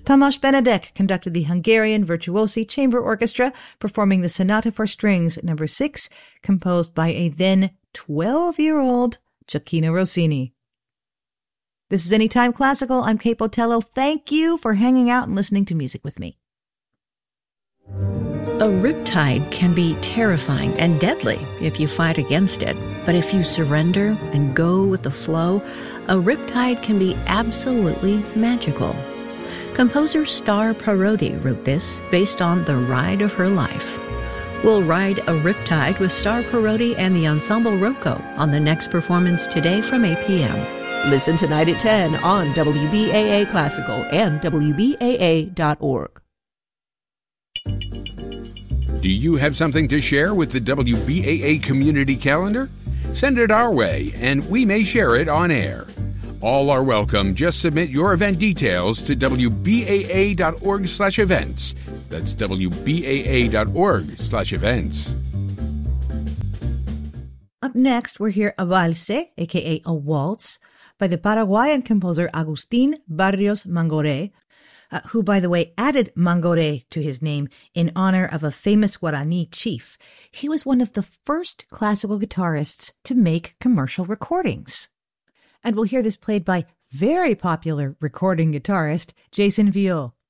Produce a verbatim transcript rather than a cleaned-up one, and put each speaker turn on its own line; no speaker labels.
Tamás Benedek conducted the Hungarian Virtuosi Chamber Orchestra, performing the Sonata for Strings number six, composed by a then twelve-year-old Gioacchino Rossini. This is Anytime Classical. I'm Kate Botello. Thank you for hanging out and listening to music with me.
A riptide can be terrifying and deadly if you fight against it. But if you surrender and go with the flow, a riptide can be absolutely magical. Composer Star Parodi wrote this based on the ride of her life. We'll ride a riptide with Star Parodi and the Ensemble Rocco on the next performance today from eight p.m.
Listen tonight at ten on W B A A Classical and W B A A dot org.
Do you have something to share with the W B A A community calendar? Send it our way, and we may share it on air. All are welcome. Just submit your event details to W B A A dot org slash events. That's W B A A dot org slash events.
Up next, we'll hear a valse, a k a a waltz, by the Paraguayan composer Agustín Barrios Mangoré, uh, who, by the way, added Mangoré to his name in honor of a famous Guarani chief. He was one of the first classical guitarists to make commercial recordings. And we'll hear this played by very popular recording guitarist Jason Viau.